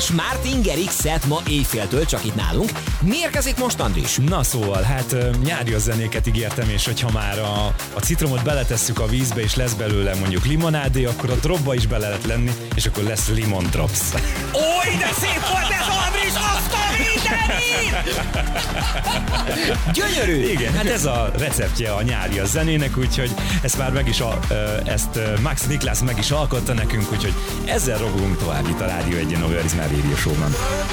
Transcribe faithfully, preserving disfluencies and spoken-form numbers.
András Martin Garrix-et ma éjféltől csak itt nálunk. Mi érkezik most, Andris? Na szóval, hát nyári zenéket ígértem, és hogyha már a, a citromot beletesszük a vízbe, és lesz belőle mondjuk limonádé, akkor a dropba is bele lehet lenni, és akkor lesz limon drops. Oly, de szép volt ez, Andris, azt a mindenit! Gyönyörű! Igen, hát ez a receptje a nyári a zenének, úgyhogy ezt már meg is, a, ezt Max Niklász meg is alkotta nekünk, úgyhogy ezzel rogunk tovább itt a Rádió Egyen a Where is My Radio Show-ban.